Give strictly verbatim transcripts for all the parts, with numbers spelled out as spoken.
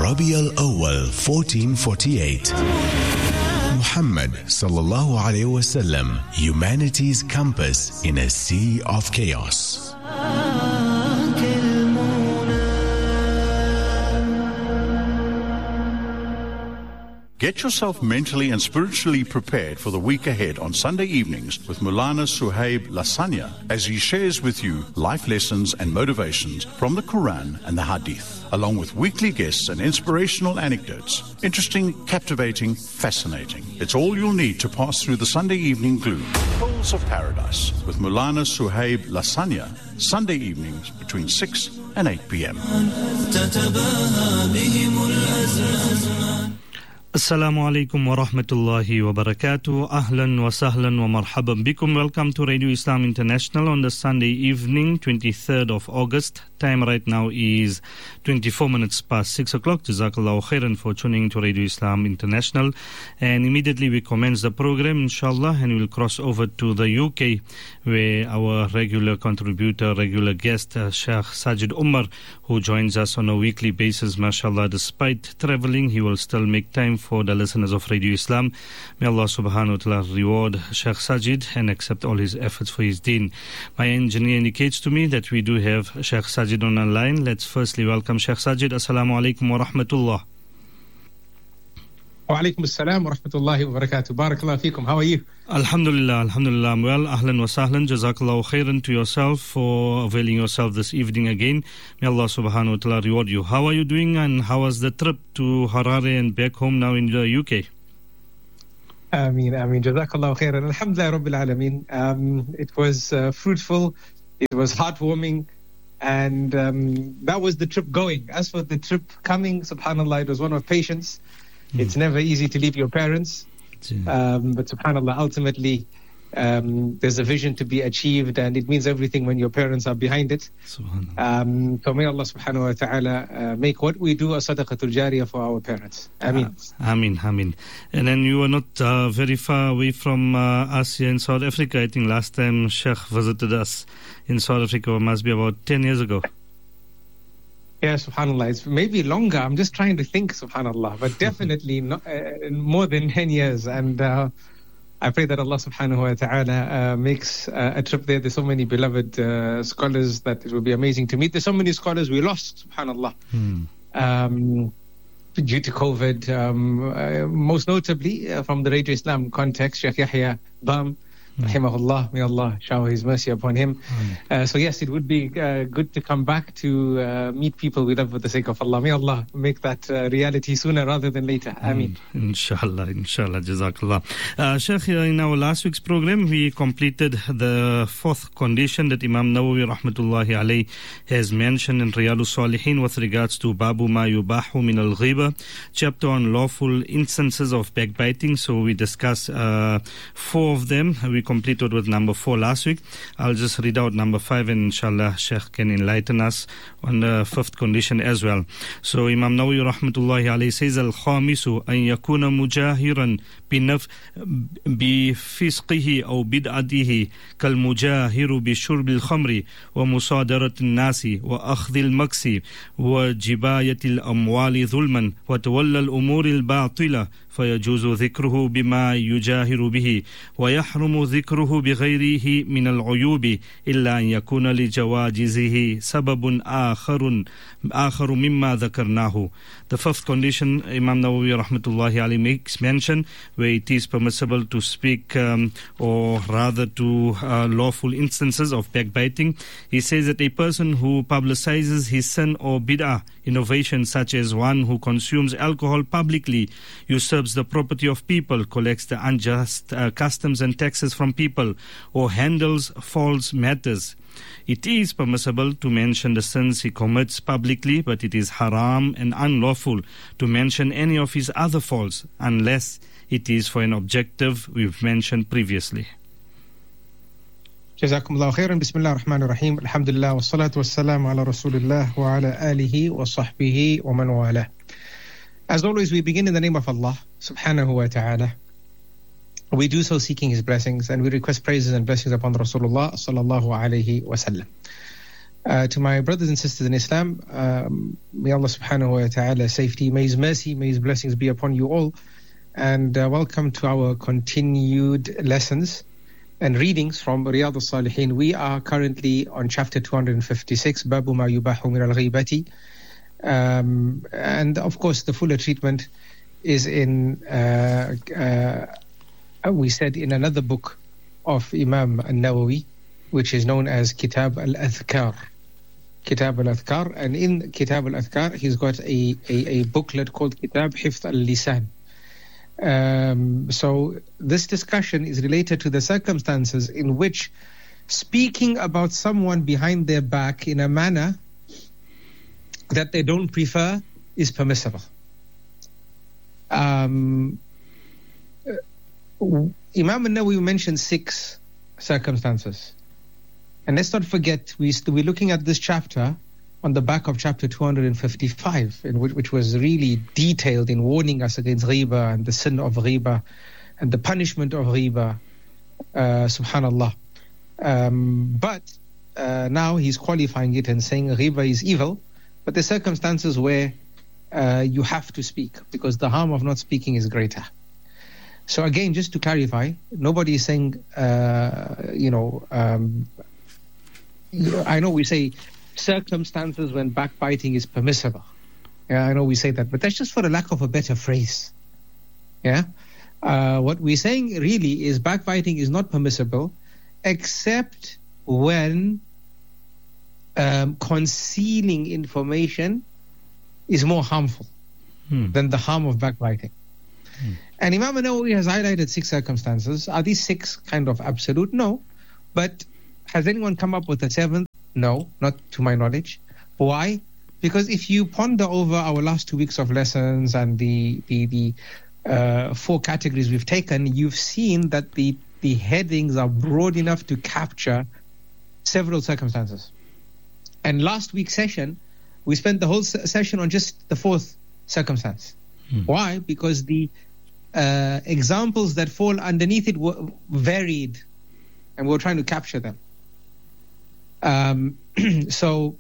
Rabi al-Awwal fourteen forty-eight. Muhammad sallallahu alayhi wasallam, humanity's compass in a sea of chaos. Get yourself mentally and spiritually prepared for the week ahead on Sunday evenings with Maulana Suhaib Lasanya as he shares with you life lessons and motivations from the Quran and the Hadith, along with weekly guests and inspirational anecdotes. Interesting, captivating, fascinating. It's all you'll need to pass through the Sunday evening gloom. Pearls of Paradise with Maulana Suhaib Lasanya, Sunday evenings between six and eight p.m. Assalamu alaikum wa rahmatullahi wa barakatuh. Ahlan wa sahlan wa marhaban bikum. Welcome to Radio Islam International on the Sunday evening, twenty-third of August. Time right now is twenty-four minutes past six o'clock. Jazakallahu khairan for tuning to Radio Islam International. And immediately we commence the program, inshallah, and we'll cross over to the U K, where our regular contributor, regular guest, uh, Sheikh Sajid Umar, who joins us on a weekly basis, mashallah. Despite traveling, he will still make time for the listeners of Radio Islam. May Allah subhanahu wa ta'ala reward Sheikh Sajid and accept all his efforts for his deen. My engineer indicates to me that we do have Sheikh Sajid on the line. Let's firstly welcome Sheikh Sajid. Assalamu alaikum wa rahmatullah. Wa alaikum assalam wa rahmatullahi wa barakatuh. Barakallahu feekum. How are you? Alhamdulillah, alhamdulillah. I'm well. Ahlan wa sahlan. Jazakallahu khairan to yourself for availing yourself this evening again. May Allah subhanahu wa ta'ala reward you. How are you doing, and how was the trip to Harare and back home now in the U K? Ameen, ameen. Jazakallahu khairan. Alhamdulillah Rabbil Alameen. Um, it was uh, fruitful. It was heartwarming. And um, that was the trip going. As for the trip coming, subhanAllah, it was one of patience. Mm. It's never easy to leave your parents. Um, but subhanAllah, ultimately, um, there's a vision to be achieved, and it means everything when your parents are behind it. Um, so may Allah subhanahu wa ta'ala uh, make what we do a sadaqatul jariyah for our parents. Ameen. Uh, ameen, ameen. And then you were not uh, very far away from uh, us here in South Africa. I think last time Sheikh visited us in South Africa must be about ten years ago. Yeah, subhanAllah. It's maybe longer. I'm just trying to think, subhanAllah. But definitely not, uh, more than ten years. And uh, I pray that Allah subhanahu wa ta'ala uh, makes uh, a trip there. There's so many beloved uh, scholars that it will be amazing to meet. There's so many scholars we lost, subhanAllah. Hmm. Um, due to COVID. Um, uh, most notably, uh, from the Radio Islam context, Sheikh Yahya Bam, rahimahullah, may Allah shower His mercy upon him. Uh, so yes, it would be uh, good to come back to uh, meet people we love for the sake of Allah. May Allah make that uh, reality sooner rather than later. Ameen. Inshallah, inshallah, jazakallah. Uh, Sheikh, in our last week's program, we completed the fourth condition that Imam Nawawi rahmatullahi alayhi has mentioned in Riyadus Salihin with regards to Babu Ma Yubahu Min Al-Ghiba, chapter on lawful instances of backbiting. So we discussed uh, four of them. We completed with number four last week. I'll just read out number five, and inshallah Sheikh can enlighten us on the fifth condition as well. So Imam Nawawi rahmatullahi alayhi says, Al-Khamisu an yakuna mujahiran بفسقه أو بدعته كالمجاهر بشرب الخمر ومصادرة الناس وأخذ المكس وجباية الأموال ظلما وتولى الأمور الباطلة فيجوز ذكره بما يجاهر به ويحرم ذكره بغيره من العيوب إلا أن يكون لجواجزه سبب آخر آخر مما ذكرناه. The fifth condition Imam Nawawi rahmatullahi alayhi makes mention where it is permissible to speak um, or rather to uh, lawful instances of backbiting. He says that a person who publicizes his sin or bid'ah innovation, such as one who consumes alcohol publicly, usurps the property of people, collects the unjust uh, customs and taxes from people, or handles false matters. It is permissible to mention the sins he commits publicly, but it is haram and unlawful to mention any of his other faults unless it is for an objective we've mentioned previously. Jazakumullahu khairan. Bismillah ar-Rahman ar-Rahim. Alhamdulillah wa salatu wa salam ala Rasulillah wa ala alihi wa sahbihi wa man wala. As always, we begin in the name of Allah subhanahu wa ta'ala. We do so seeking His blessings, and we request praises and blessings upon Rasulullah sallallahu alayhi wa sallam. Uh, to my brothers and sisters in Islam, um, may Allah subhanahu wa ta'ala safety, may His mercy, may His blessings be upon you all. And uh, welcome to our continued lessons and readings from Riyadh al-Salihin. We are currently on chapter two hundred fifty-six, Babu ma yubahu min al-ghibati. Um, and of course, the fuller treatment is in, uh, uh, we said, in another book of Imam al-Nawawi, which is known as Kitab al-Adhkar. Kitab al-Adhkar. And in Kitab al-Adhkar, he's got a, a, a booklet called Kitab Hifz al-Lisan. Um, so this discussion is related to the circumstances in which speaking about someone behind their back in a manner that they don't prefer is permissible. Um, Imam al-Nawawi mentioned six circumstances. And let's not forget, we, we're looking at this chapter on the back of chapter two hundred fifty-five, in which, which was really detailed in warning us against ghiba and the sin of ghiba and the punishment of ghiba, uh, subhanallah. Um, but uh, now he's qualifying it and saying ghiba is evil, but the circumstances where uh, you have to speak, because the harm of not speaking is greater. So again, just to clarify, nobody is saying, uh, you know, um, I know we say circumstances when backbiting is permissible. Yeah, I know we say that, but that's just for the lack of a better phrase. Yeah, uh, what we're saying really is backbiting is not permissible, except when um, concealing information is more harmful hmm. than the harm of backbiting. Hmm. And Imam Nawawi has highlighted six circumstances. Are these six kind of absolute? No, but has anyone come up with a seventh? No, not to my knowledge. Why? Because if you ponder over our last two weeks of lessons and the the, the uh, four categories we've taken, you've seen that the, the headings are broad enough to capture several circumstances. And last week's session, we spent the whole se- session on just the fourth circumstance. Hmm. Why? Because the uh, examples that fall underneath it were varied, and we're trying to capture them. Um, so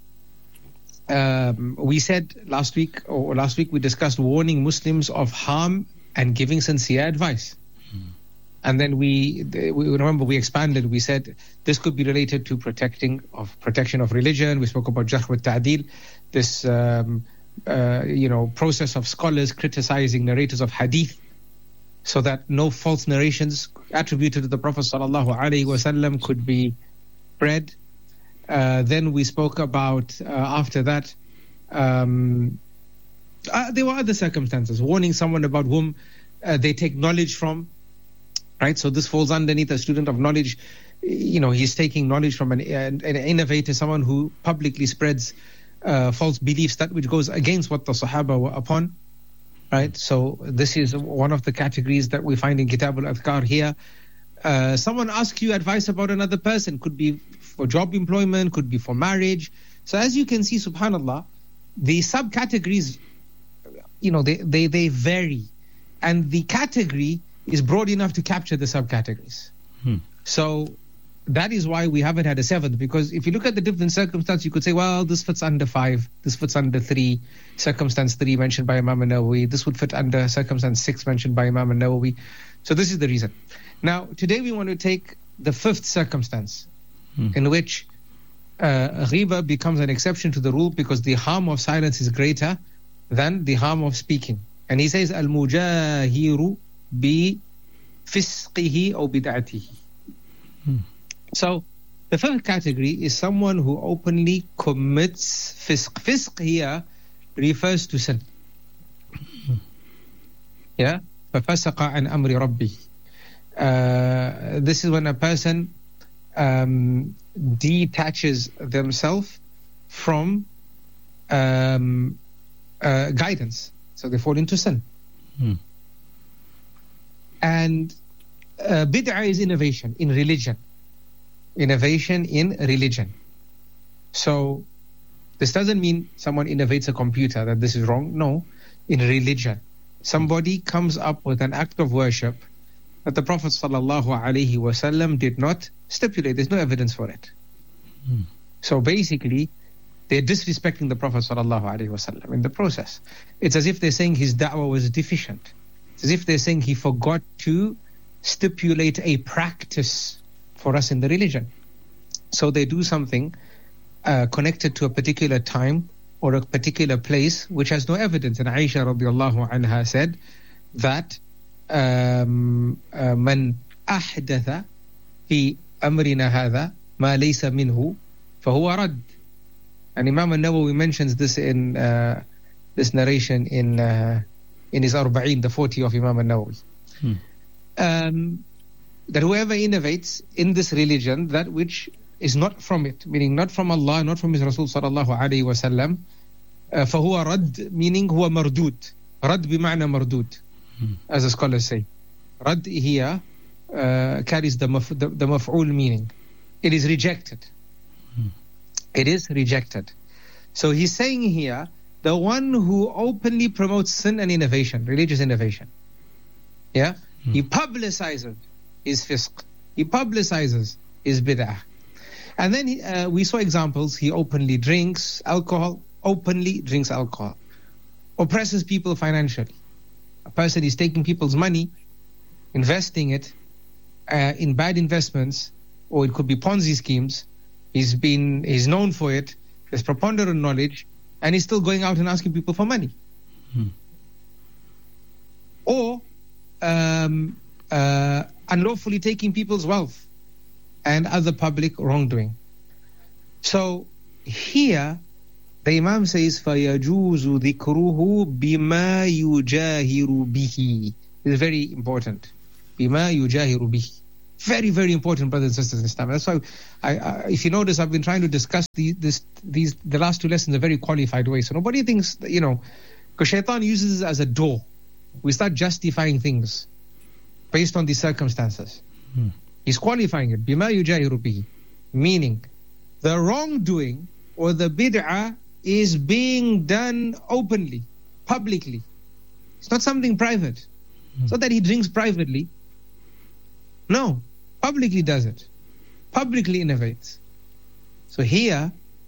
um, we said last week, or last week we discussed warning Muslims of harm and giving sincere advice. Hmm. And then we, we remember we expanded. We said this could be related to protecting of protection of religion. We spoke about jarh wa ta'dil, this um, uh, you know process of scholars criticizing narrators of hadith, so that no false narrations attributed to the Prophet sallallahu alaihi wasallam could be spread. Uh, then we spoke about, uh, after that, um, uh, there were other circumstances, warning someone about whom uh, they take knowledge from, right? So this falls underneath a student of knowledge. You know, he's taking knowledge from an, an, an innovator, someone who publicly spreads uh, false beliefs, that which goes against what the Sahaba were upon, right? So this is one of the categories that we find in Kitab al-Adhkar here. Uh, someone asks you advice about another person, could be for job employment, could be for marriage. So as you can see, subhanallah, the subcategories, you know, they, they, they vary. And the category is broad enough to capture the subcategories. Hmm. So that is why we haven't had a seventh, because if you look at the different circumstances, you could say, well, this fits under five, this fits under three, circumstance three mentioned by Imam al-Nawawi, this would fit under circumstance six mentioned by Imam al-Nawawi. So this is the reason. Now, today we want to take the fifth circumstance, hmm. in which uh, ghiba becomes an exception to the rule because the harm of silence is greater than the harm of speaking. And he says, al-mujahiru bi fisqihi or bid'atihi. Hmm. So, the first category is someone who openly commits fisq. Fisq here refers to sin. Hmm. Yeah? فَفَسَقَ عَنْ أَمْرِ رَبِّهِ. Uh, this is when a person um, detaches themselves from um, uh, guidance. So they fall into sin. Hmm. And uh, bid'ah is innovation in religion. Innovation in religion. So this doesn't mean someone innovates a computer, that this is wrong. No, in religion. Somebody comes up with an act of worship that the Prophet sallallahu alaihi wasallam did not stipulate. There's no evidence for it. Hmm. So basically, they're disrespecting the Prophet sallallahu alaihi wasallam in the process. It's as if they're saying his da'wah was deficient. It's as if they're saying he forgot to stipulate a practice for us in the religion. So they do something uh, connected to a particular time or a particular place which has no evidence. And Aisha radiallahu anha said that um, uh, man ahdatha fi amrina hadha ma laysa minhu fahuwa rad. And Imam al-Nawawi mentions this in uh, this narration in uh, in his Arba'in, the forty of Imam al-Nawawi. Hmm. Um, that whoever innovates in this religion that which is not from it, meaning not from Allah, not from His Rasul sallallahu alayhi wa sallam, uh, فَهُوَ رَدْ, meaning huwa mardud. Rad bima'na mardud, hmm. as the scholars say. Rad here uh, carries the, maf- the, the maf'ul meaning. It is rejected. Hmm. It is rejected. So he's saying here, the one who openly promotes sin and innovation, religious innovation, yeah, hmm. he publicizes his fisq. He publicizes his bid'ah. And then he, uh, we saw examples. He openly drinks alcohol, openly drinks alcohol, oppresses people financially. A person is taking people's money, investing it uh, in bad investments, or it could be Ponzi schemes. He's been, he's known for it. There's preponderant knowledge, and he's still going out and asking people for money. Hmm. Or um, uh, unlawfully taking people's wealth and other public wrongdoing. So here, the Imam says, فَيَجُوزُ ذِكْرُهُ بِمَا يُجَاهِرُ بِهِ. This is very important. بِمَا يُجَاهِرُ بِهِ. Very, very important, brothers and sisters in Islam. That's why, I, I, if you notice, I've been trying to discuss the, this, these, the last two lessons in a very qualified way. So nobody thinks, that, you know, because Shaitan uses it as a door. We start justifying things based on the circumstances. Hmm. He's qualifying it. Bima yujahiru bihi. Meaning, the wrongdoing or the bid'ah is being done openly, publicly. It's not something private. Hmm. It's not that he drinks privately. No. Publicly does it. Publicly innovates. So here,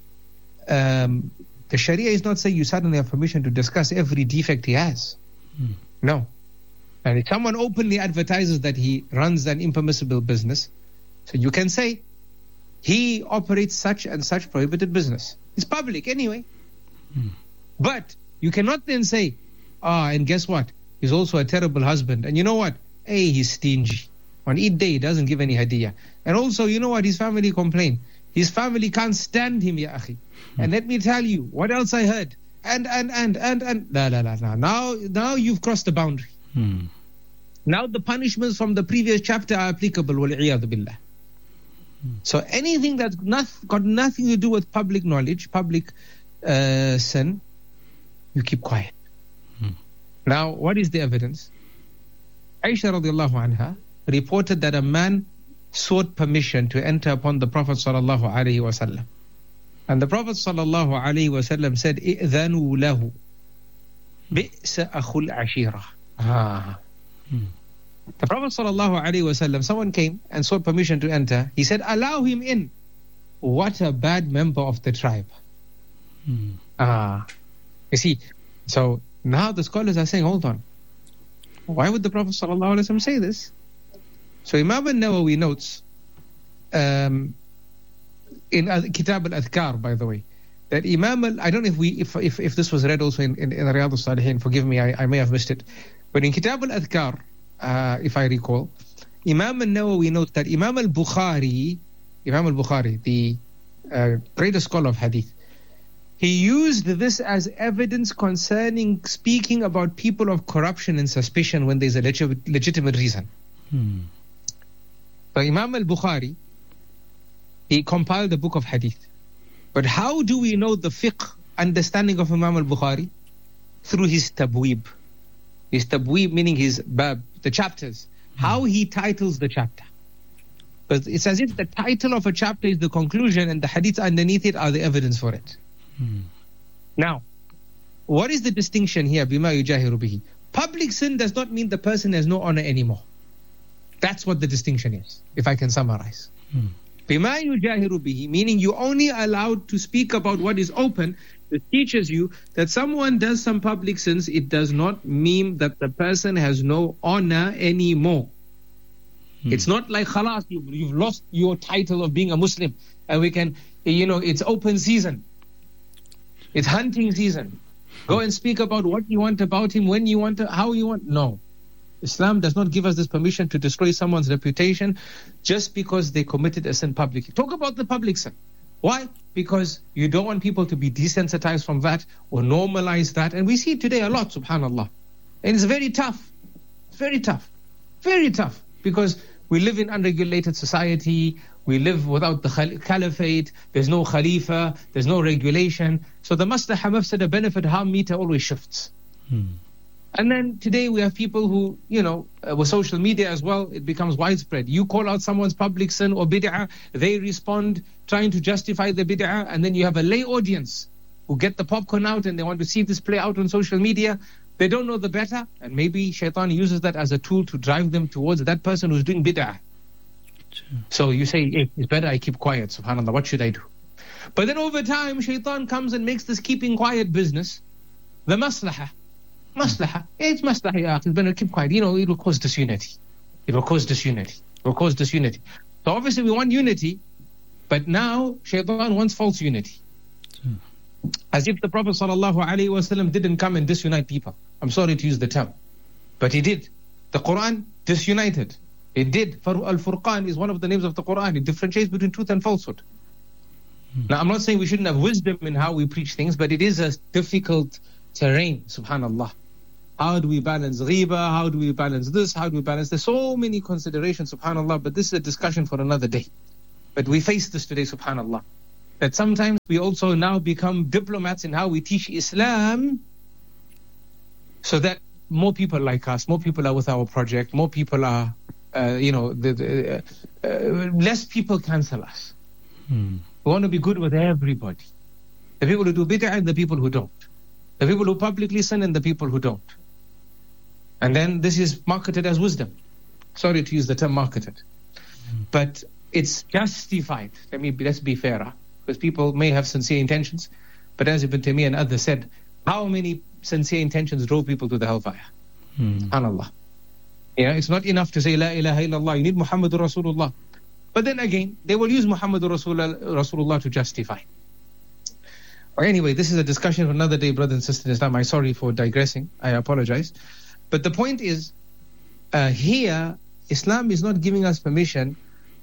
um, the Sharia is not saying you suddenly have permission to discuss every defect he has. Hmm. No. And if someone openly advertises that he runs an impermissible business, so you can say, he operates such and such prohibited business. It's public anyway. Hmm. But you cannot then say, ah, and guess what? He's also a terrible husband. And you know what? Hey, he's stingy. On Eid day, he doesn't give any hadiyah. And also, you know what? His family complain. His family can't stand him, ya akhi. Hmm. And let me tell you, what else I heard? And, and, and, and, and, la, la, la, la. Now, now you've crossed the boundary. Hmm. Now the punishments from the previous chapter are applicable, wal-'iyadhu billah. Hmm. So anything that's not, got nothing to do with public knowledge, public uh, sin, you keep quiet. Hmm. Now, what is the evidence? Aisha radiallahu anha reported that a man sought permission to enter upon the Prophet sallallahu alaihi wasallam. And the Prophet sallallahu alaihi wasallam said, "I'dhanu lahu, bi'sa akhul ashira." Ah. Hmm. The Prophet sallallahu alaihi wasallam, someone came and sought permission to enter. He said, "Allow him in. What a bad member of the tribe." Hmm. Ah. You see, so now the scholars are saying, hold on. Why would the Prophet sallallahu alaihi wasallam say this? So Imam al-Nawawi notes um, in uh, Kitab al-Adhkar, by the way, that Imam al, I don't know if we if if, if this was read also in, in, in Riyadh al-Salihin, forgive me, I, I may have missed it. But in Kitab al-Adhkar, uh, if I recall, Imam al-Nawawi notes that Imam al-Bukhari, Imam al-Bukhari, the uh, greatest scholar of hadith, he used this as evidence concerning speaking about people of corruption and suspicion when there's a legit, legitimate reason. Hmm. So Imam al-Bukhari, he compiled the book of hadith. But how do we know the fiqh understanding of Imam al-Bukhari? Through his tabweeb. His tabweeb meaning his bab, the chapters. How he titles the chapter. Because it's as if the title of a chapter is the conclusion and the hadiths underneath it are the evidence for it. Hmm. Now, what is the distinction here? Bima yujahiru bihi. Public sin does not mean the person has no honor anymore. That's what the distinction is, if I can summarize. Hmm. بِمَا يُجَاهِرُ بِهِ, meaning you're only allowed to speak about what is open. It teaches you that someone does some public sins, it does not mean that the person has no honor anymore. Hmm. It's not like, khalas, you've, you've lost your title of being a Muslim, and we can, you know, it's open season. It's hunting season. Go and speak about what you want about him, when you want, to, how you want. No. Islam does not give us this permission to destroy someone's reputation just because they committed a sin publicly. Talk about the public sin. Why? Because you don't want people to be desensitized from that or normalize that. And we see it today a lot, subhanAllah. And it's very tough. It's very tough. Very tough. Because we live in unregulated society. We live without the caliphate. There's no khalifa. There's no regulation. So the maslaha, mafsada, benefit, harm meter always shifts. Hmm. And then today we have people who, you know, uh, with social media as well, it becomes widespread. You call out someone's public sin or bid'ah, they respond trying to justify the bid'ah, and then you have a lay audience who get the popcorn out and they want to see this play out on social media. They don't know the better, and maybe shaitan uses that as a tool to drive them towards that person who's doing bid'ah. Sure. So you say, hey, it's better I keep quiet, subhanAllah, what should I do? But then over time, shaitan comes and makes this keeping quiet business the maslahah. Maslaha. It's maslaha, ya akhi. Better keep quiet. You know, it will cause disunity. It will cause disunity. It will cause disunity. So obviously we want unity, but now shaitan wants false unity. As if the Prophet sallallahu alaihi wasallam didn't come and disunite people. I'm sorry to use the term, but he did. The Quran disunited. It did. Al-Furqan is one of the names of the Quran. It differentiates between truth and falsehood. Now, I'm not saying we shouldn't have wisdom in how we preach things, but it is a difficult terrain, subhanAllah. How do we balance ghiba? How do we balance this? How do we balance this? So many considerations, subhanAllah, but this is a discussion for another day. But we face this today, subhanAllah. That sometimes we also now become diplomats in how we teach Islam, so that more people like us, more people are with our project, more people are, uh, you know, the, the, uh, less people cancel us. Hmm. We want to be good with everybody. The people who do bid'ah and the people who don't. The people who publicly sin and the people who don't. And then this is marketed as wisdom. Sorry to use the term marketed. Mm. But it's justified. Let me be, let's be fairer. Because people may have sincere intentions. But as Ibn Taymiyyah and others said, how many sincere intentions drove people to the hellfire? Mm. SubhanAllah. Yeah, it's not enough to say La ilaha illallah. You need Muhammadur Rasulullah. But then again, they will use Muhammadur Rasulullah, Rasulullah to justify. Or anyway, this is a discussion for another day, brothers and sisters in Islam. I'm sorry for digressing. I apologize. But the point is, uh, here, Islam is not giving us permission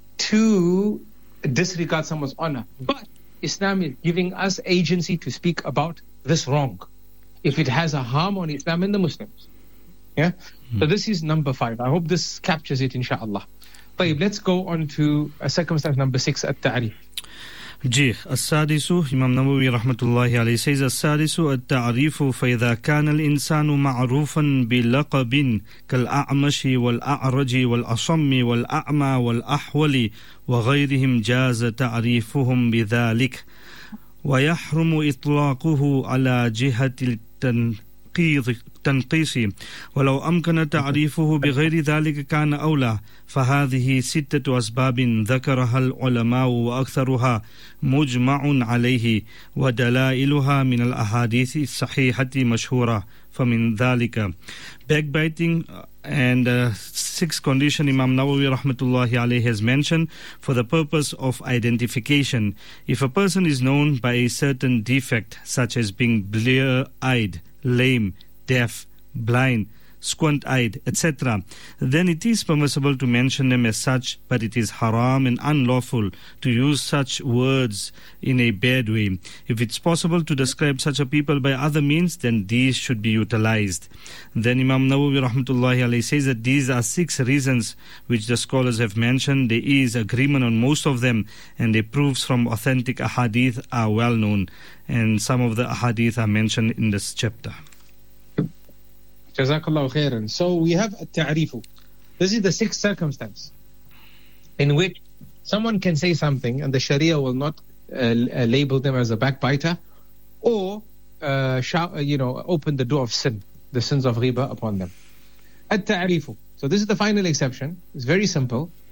to disregard someone's honor. But Islam is giving us agency to speak about this wrong, if it has a harm on Islam and the Muslims. Yeah? Hmm. So this is number five. I hope this captures it, inshaAllah. طيب, let's go on to uh, circumstance number six, at-ta'rif. جي السادس إمام نووي رحمة الله عليه says السادس التعريف فإذا كان الإنسان معروفا بلقب كالأعمش والأعرج والأصم والأعمى والأحول وغيرهم جاز تعريفهم بذلك ويحرم إطلاقه على جهة التنقيض تنقيص ولو أمكن تعريفه بغير ذلك كان أولى فهذه ستة أسباب ذكرها العلماء وأكثرها مجمع عليه ودلائلها من الأحاديث الصحيحة مشهورة فمن ذلك backbiting and uh, sixth condition Imam Nawawi rahmatullahi alayhi has mentioned for the purpose of identification. If a person is known by a certain defect such as being blear-eyed, lame, deaf, blind, squint-eyed, et cetera, then it is permissible to mention them as such, but it is haram and unlawful to use such words in a bad way. If it's possible to describe such a people by other means, then these should be utilized. Then Imam Nawawi rahmatullahi alayhi says that these are six reasons which the scholars have mentioned. There is agreement on most of them, and the proofs from authentic ahadith are well known, and some of the ahadith are mentioned in this chapter. Jazakallahu khairan. So we have at-ta'rifu. This is the sixth circumstance in which someone can say something and the Sharia will not uh, uh, label them as a backbiter or uh, shout, uh, you know, open the door of sin, the sins of riba upon them. At-ta'rifu. So this is the final exception. It's very simple.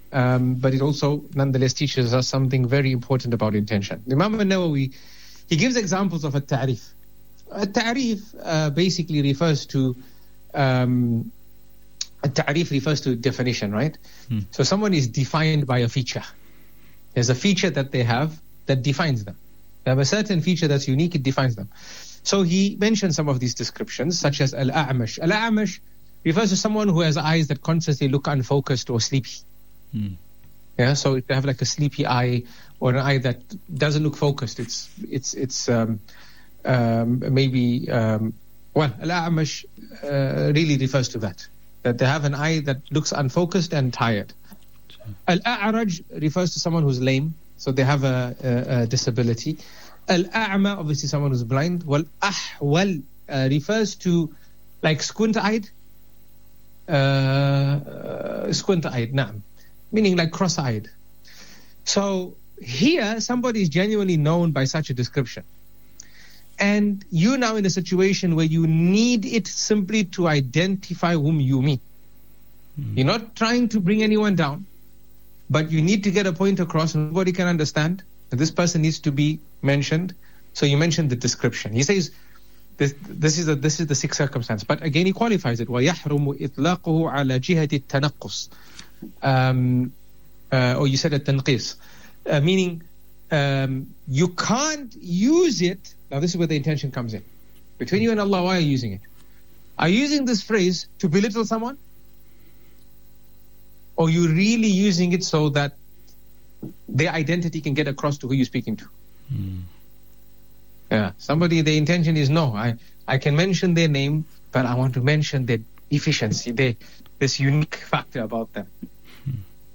um, but it also nonetheless teaches us something very important about intention. Imam al-Nawawi, he gives examples of a ta'rif. A ta'rif uh, basically refers to um, a ta'rif refers to definition, right? Hmm. So someone is defined by a feature. There's a feature that they have that defines them. They have a certain feature that's unique, it defines them. So he mentioned some of these descriptions, such as al-a'mash. Al-a'mash refers to someone who has eyes that constantly look unfocused or sleepy. Hmm. Yeah, so if they have like a sleepy eye or an eye that doesn't look focused, it's it's it's um, um, maybe um, well, al-a'mash uh, really refers to that, that they have an eye that looks unfocused and tired. Al-a'raj refers to someone who's lame, so they have a, a, a disability. Al-a'ma, obviously someone who's blind. Well, ahwal uh, refers to like squint-eyed. Uh, uh, squint-eyed, naam. Meaning like cross-eyed. So here, somebody is genuinely known by such a description. And you're now in a situation where you need it simply to identify whom you mean. Mm. You're not trying to bring anyone down, but you need to get a point across and nobody can understand that this person needs to be mentioned. So you mentioned the description. He says, this, this is the this is the sixth circumstance. But again, he qualifies it. وَيَحْرُمُ إِطْلَاقُهُ عَلَى جِهَةِ التَّنَقُّصِ Um, uh, or you said a tanqis, uh, meaning um, you can't use it. Now this is where the intention comes in. Between you and Allah, why are you using it? Are you using this phrase to belittle someone? Or are you really using it so that their identity can get across to who you're speaking to? Mm. Yeah, somebody, the intention is no, I, I can mention their name, but I want to mention their efficiency, their, this unique factor about them. Hmm.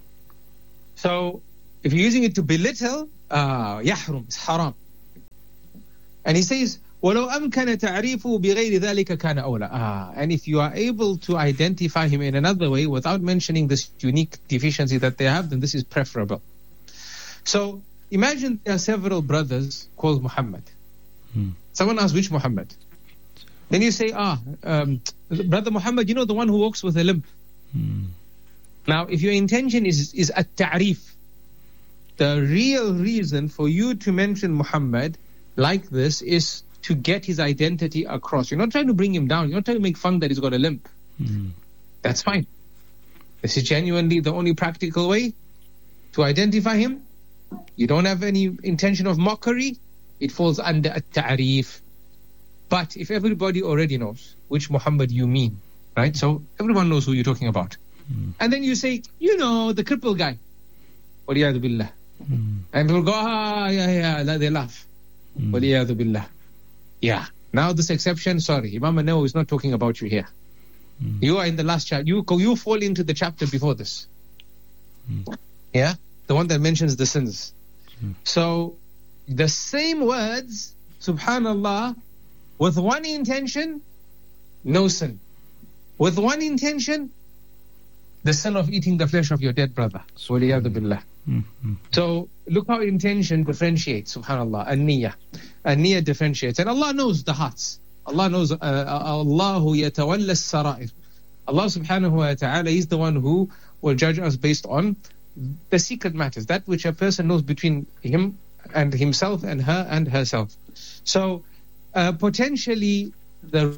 So, if you're using it to belittle, uh, yahrum, it's haram. And he says, وَلَوْ أَمْكَنَ تَعْرِيفُهُ بِغَيْرِ ذَلِكَ كَانَ أَوْلَى. Ah, and if you are able to identify him in another way without mentioning this unique deficiency that they have, then this is preferable. So, imagine there are several brothers called Muhammad. Hmm. Someone asks, which Muhammad? Then you say, ah, um, brother Muhammad, you know, the one who walks with a limp. Hmm. Now, if your intention is is a ta'rif, the real reason for you to mention Muhammad like this is to get his identity across. You're not trying to bring him down. You're not trying to make fun that he's got a limp. Hmm. That's fine. This is genuinely the only practical way to identify him. You don't have any intention of mockery. It falls under a ta'rif. But if everybody already knows which Muhammad you mean, right? So everyone knows who you're talking about. Mm. And then you say, you know, the crippled guy. Waliyadu billah. Mm. And people go, ah, yeah, yeah, they laugh. Mm. Waliyadu billah. Yeah. Now this exception, sorry, Imam al-Nawawi is not talking about you here. Mm. You are in the last chapter. You, you fall into the chapter before this. Mm. Yeah? The one that mentions the sins. Mm. So, the same words, subhanallah, with one intention, no sin. With one intention, the sin of eating the flesh of your dead brother. Mm-hmm. So look how intention differentiates, subhanallah, an-niyyah. An-niyyah differentiates. And Allah knows the hearts. Allah knows, uh, Allahu yatawalla as-sara'ir. Allah subhanahu wa ta'ala is the one who will judge us based on the secret matters, that which a person knows between him and himself and her and herself. So uh, potentially the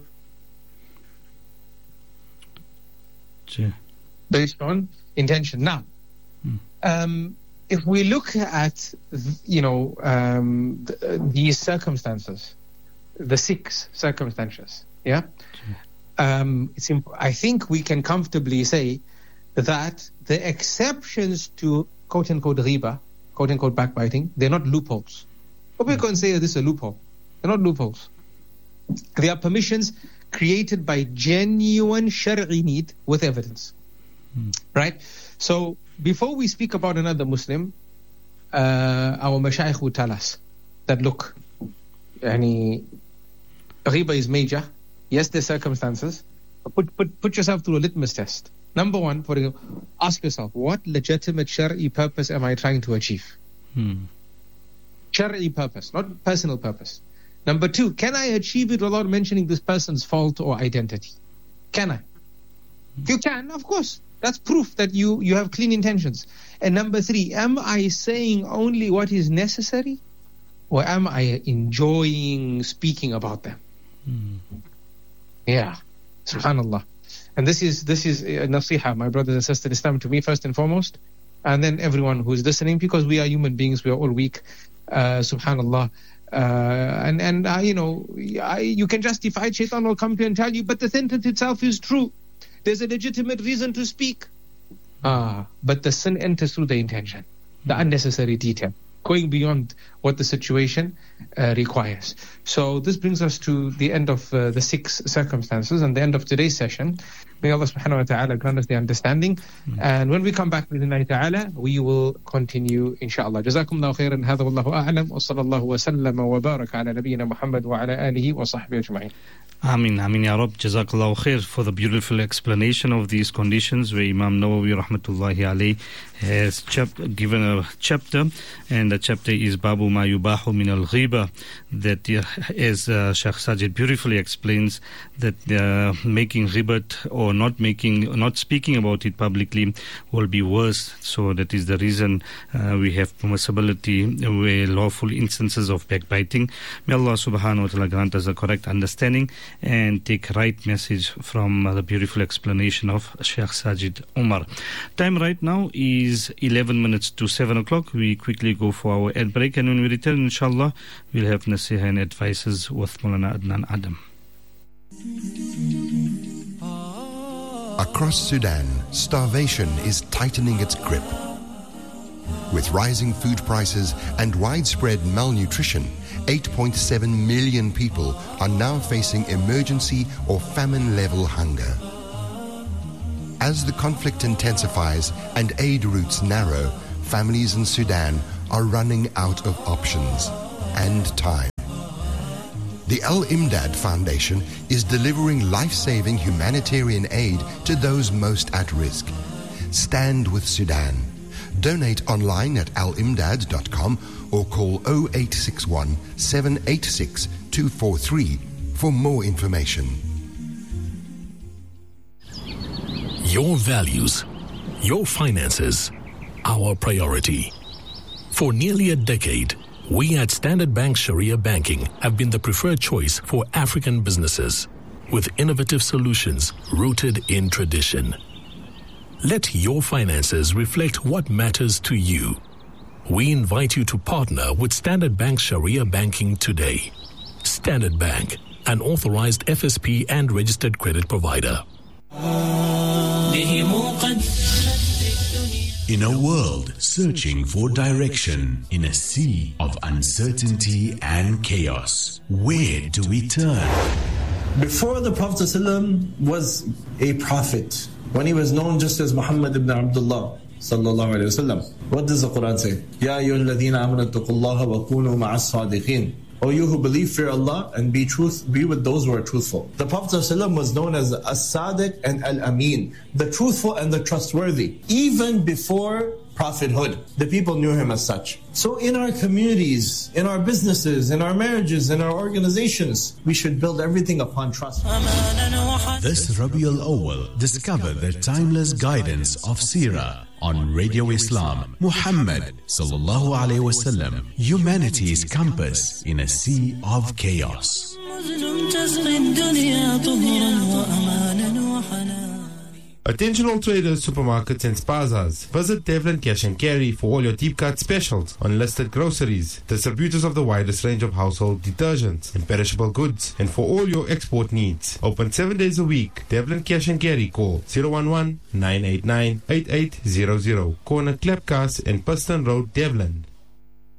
yeah. based on intention. Now, hmm. um, if we look at you know um, th- these circumstances, the six circumstances, yeah, yeah. Um, it's imp- I think we can comfortably say that the exceptions to quote unquote riba, quote unquote backbiting, they're not loopholes. But we can't say this is a loophole. They're not loopholes. They are permissions created by genuine Shari'i need with evidence. Hmm. Right? So before we speak about another Muslim, uh, our mashayikh would tell us that look, yani, riba is major. Yes, there's circumstances. But put, put, put yourself through a litmus test. Number one, for example, ask yourself, what legitimate Shari'i purpose am I trying to achieve? Hmm. Shari'i purpose, not personal purpose. Number two, can I achieve it without mentioning this person's fault or identity? Can I? If you can, of course, That's proof that you, you have clean intentions. And number three, am I saying only what is necessary? Or am I enjoying speaking about them? Mm. Yeah, subhanallah. And this is this is a nasiha, my brothers and sisters in Islam, to me first and foremost, and then everyone who is listening, because we are human beings, we are all weak, uh, subhanallah. Uh, and, and uh, you know, I, you can justify it, shaitan will come to you and tell you, but the sentence itself is true. There's a legitimate reason to speak. Ah, but the sin enters through the intention, the unnecessary detail, going beyond what the situation uh, requires. So this brings us to the end of uh, the six circumstances and the end of today's session. May Allah subhanahu wa ta'ala grant us the understanding. Mm-hmm. And when we come back with Allah ta'ala, we will continue inshallah. Jazakumullahu khairan. Hadha wallahu a'lam. Wa sallallahu wa sallama wa baraka ala nabiyyina Muhammad wa ala alihi wa sahbihi ajma'in. Ameen, Ameen Ya Rab. Jazakallahu khair for the beautiful explanation of these conditions where Imam Nawawi rahmatullahi alayhi has chap- given a chapter, and the chapter is Babu Ma Yubahu Min Al Ghiba, that uh, as uh, Shaykh Sajid beautifully explains, that uh, making ghibat or not making, not speaking about it publicly will be worse. So that is the reason uh, we have permissibility where lawful instances of backbiting. May Allah subhanahu wa ta'ala grant us a correct understanding and take right message from uh, the beautiful explanation of Shaykh Sajid Umar. Time right now is eleven minutes to seven o'clock. We quickly go for our ad break, and when we return, inshallah, we'll have Nasiha and advices with Maulana Adnan Adam. Across Sudan, starvation is tightening its grip. With rising food prices and widespread malnutrition, eight point seven million people are now facing emergency or famine-level hunger. As the conflict intensifies and aid routes narrow, families in Sudan are running out of options and time. The Al-Imdad Foundation is delivering life-saving humanitarian aid to those most at risk. Stand with Sudan. Donate online at al imdad dot com or call oh eight six one, seven eight six, two four three for more information. Your values, your finances, our priority. For nearly a decade, we at Standard Bank Sharia Banking have been the preferred choice for African businesses, with innovative solutions rooted in tradition. Let your finances reflect what matters to you. We invite you to partner with Standard Bank Sharia Banking today. Standard Bank, an authorized F S P and registered credit provider. In a world searching for direction, in a sea of uncertainty and chaos, where do we turn? Before the Prophet ﷺ was a prophet, when he was known just as Muhammad ibn Abdullah sallallahu alayhi wasallam, what does the Quran say? Ya ayyuhalladhina amanu taqullaha wa kunu ma'as sadiqin. O you who believe, fear Allah and be truth, be with those who are truthful. The Prophet ﷺ was known as As-Sadiq and Al-Amin, the truthful and the trustworthy. Even before prophethood, the people knew him as such. So in our communities, in our businesses, in our marriages, in our organizations, we should build everything upon trust. This Rabiul Awwal, discover the timeless guidance of Seerah on Radio Islam. Muhammad sallallahu alaihi wasallam, humanity's compass in a sea of chaos. Attention all traders, supermarkets and spazas. Visit Devlin Cash and Carry for all your deep cut specials on listed groceries, distributors of the widest range of household detergents and perishable goods, and for all your export needs. Open seven days a week. Devlin Cash and Carry. Call zero one one, nine eight nine, eight eight zero zero. Corner Klepkas and Preston Road, Devlin.